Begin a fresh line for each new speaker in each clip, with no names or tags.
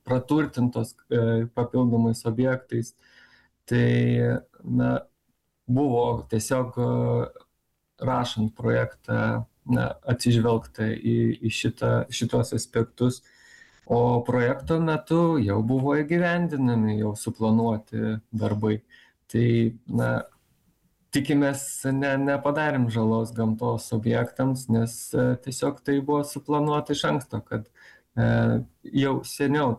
praturtintos papildomais objektais. Tai buvo tiesiog rašant projektą atsižvelgta į šitos aspektus, o projekto metu jau buvo įgyvendinami, jau suplanuoti darbai. Tai tikimės nepadarėm žalos gamtos objektams, nes tiesiog tai buvo suplanuota iš anksto, kad jau seniau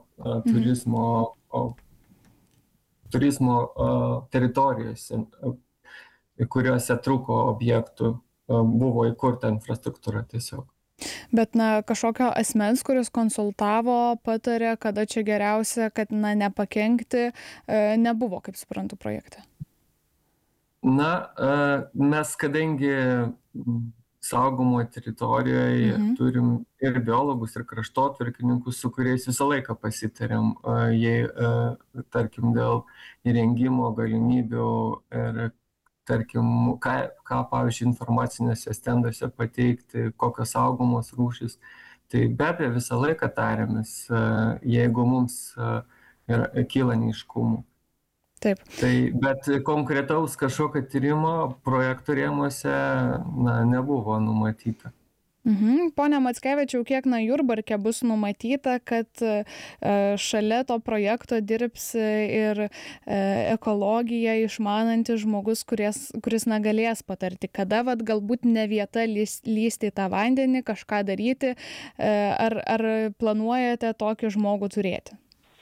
turizmo teritorijose, kuriuose trūko objektų, buvo įkurta infrastruktūra tiesiog.
Bet kažkokio asmens, kuris konsultavo, patarė, kada čia geriausia, kad nepakenkti, nebuvo, kaip suprantu, projekte.
Mes kadangi saugomoje teritorijoje turim ir biologus, ir kraštotvarkininkus, su kuriais visą laiką pasitarėm, jei, tarkim, dėl įrengimo galimybių ir, tarkim, ką pavyzdžiui, informacinėse stenduose pateikti, kokios saugomos rūšys. Tai be abejo visą laiką tarėmės, jeigu mums kyla neaiškumų.
Taip.
Bet konkretaus kažkokio tyrimo projekto rėmuose nebuvo numatyta.
Pone Mackevičiau, kiek Jurbarke bus numatyta, kad šalia to projekto dirbs ir ekologiją išmanantis žmogus, kuris galės patarti, kada galbūt ne vieta lysti į tą vandenį, kažką daryti, ar planuojate tokį žmogų turėti?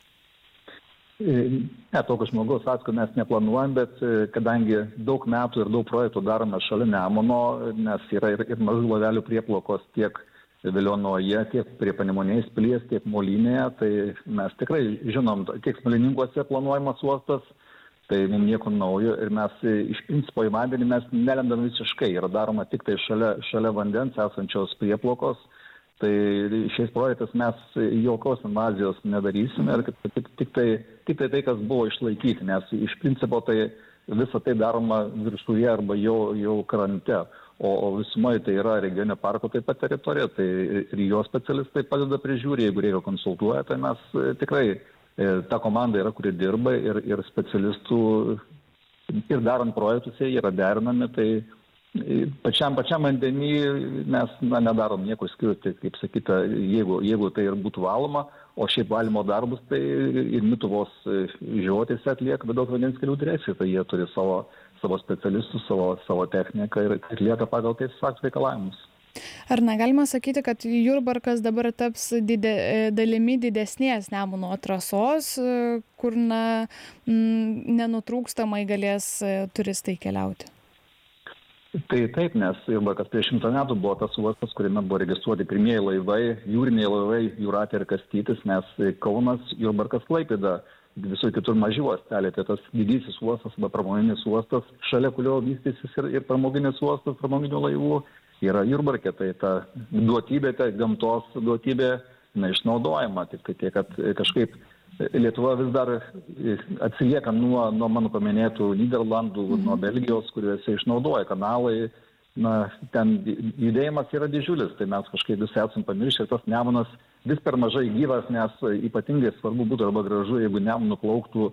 Ne, tokio žmogaus atskiro mes neplanuojam, bet kadangi daug metų ir daug projektų darome šalia Nemuno, nes yra ir mažų lavelių prieplaukos tiek Veliuonoje, tiek prie Panemunės pilies, tiek Molinėje, tai mes tikrai žinom, tiek Smėlininkuose planuojamas uostas, tai mums nieko naujo ir mes iš principo į vandenį mes nelendam visiškai, yra daroma tik tai šalia vandens esančios prieplaukos. Tai šiais projektais mes jokios invazijos nedarysime ir tik tai, kas buvo išlaikyti, nes iš principo tai visą tai daroma viršuje arba jau krante, o visumoje tai yra regioninio parko taip pat teritorija, tai ir jos specialistai padeda prižiūri, jeigu reikia konsultuoja, tai mes tikrai, ta komanda yra, kuri dirba ir specialistų ir darant projektus jie yra derinami, tai pačiam vandenį mes nedarom nieko skirti, kaip sakyta, jeigu tai ir būtų valoma, o šiaip valymo darbus tai ir Mituvos žiotėse atlieka vidaus vandens kelių direkcija, tai jie turi savo specialistus, savo techniką ir atlieka pagal teisės aktų reikalavimus.
Ar negalima sakyti, kad Jurbarkas dabar taps dalimi didesnės Nemuno trasos, kur nenutrūkstamai galės turistai keliauti?
Tai taip, nes Jurbarkas prieš 100 metų buvo tas uostas, kuriame buvo registruoti pirmieji laivai, jūriniai laivai, Jūratė ir Kastytis, nes Kaunas, Jurbarkas, Klaipėda, visur kitur maži uosteliai, tai tas didysis uostas arba pramoninis uostas, šalia kurio vystysis ir pramoginis uostas, pramoginių laivų, yra Jurbarke, tai ta duotybė, ta gamtos duotybė neišnaudojama, tik tai tiek, kad kažkaip Lietuva vis dar atsilieka nuo mano paminėtų Nyderlandų, nuo Belgijos, kuriuose išnaudoja kanalai. Ten judėjimas yra didžiulis, tai mes kažkaip visi esam pamiršę ir tas Nemunas vis per mažai gyvas, nes ypatingai svarbu būtų arba gražu, jeigu Nemunu plauktų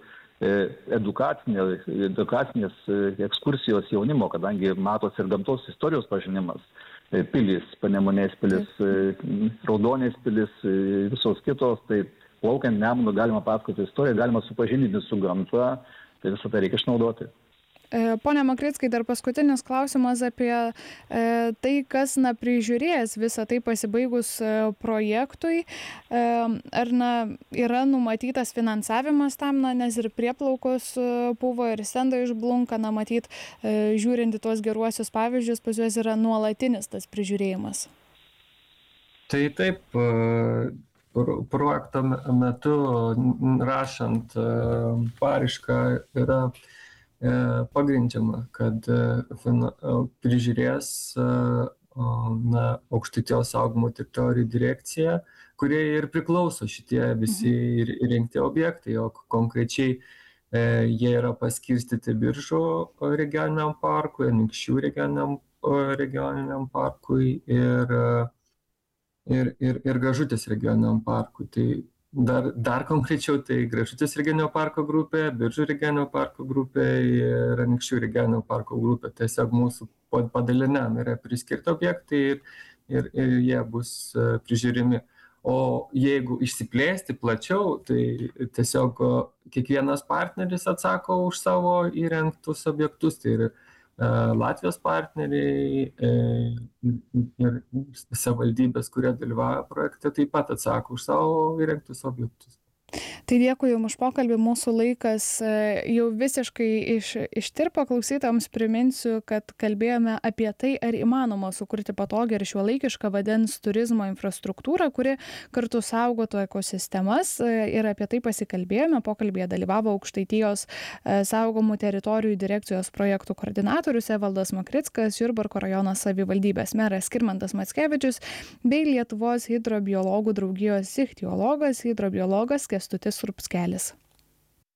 edukacinės ekskursijos jaunimo, kadangi matos ir gamtos istorijos pažinimas. Pilis, Panemunės pilis, Raudonės pilis, visos kitos, tai plaukiant Nemunu galima pasakoti istoriją, galima supažindinti su gamta, tai visą tai reikia išnaudoti.
Pone Makrickai, dar paskutinis klausimas apie tai, kas prižiūrės visą tai pasibaigus projektui. Ar yra numatytas finansavimas tam, nes ir prieplaukos buvo ir stendai išblunka, matyt, žiūrint į tuos geruosius pavyzdžius, pas juos yra nuolatinis tas prižiūrėjimas.
Tai taip, projekto metu rašant paraišką yra pagrindžiama, kad prižiūrės Aukštaitijos saugomų teritorijų direkcija, kurie ir priklauso šitie visi įrengti objektai, o konkrečiai jie yra paskirstyti Biržų regioniniam parkui, Anykščių regioniniam parkui ir Gažutės regioniniam parkui. Tai dar konkrečiau tai Gražutės regioninio parko grupė, Biržų regioninio parko grupė ir Anykščių regioninio parko grupė. Tiesiog mūsų padaliniam yra priskirti objektai ir jie bus prižiūrimi. O jeigu išsiplėsti plačiau, tai tiesiog kiekvienas partneris atsako už savo įrengtus objektus. Tai ir Latvijos partneriai ir savivaldybės, kurie dalyvauja projekte, taip pat atsako už savo įrengtus objektus.
Tai dėkui Jums už pokalbį, mūsų laikas jau visiškai ištirpo. Klausytojams priminsiu, kad kalbėjome apie tai, ar įmanoma sukurti patogią ir šiuolaikišką vandens turizmo infrastruktūrą, kuri kartu saugotų ekosistemas, ir apie tai pasikalbėjome. Pokalbėje dalyvavo Aukštaitijos saugomų teritorijų direkcijos projektų koordinatorius Evaldas Makrickas, Jurbarko rajono savivaldybės meras Skirmantas Mackevičius bei Lietuvos hidrobiologų draugijos ichtiologas, hidrobiologas Kęstutis Rupskelis.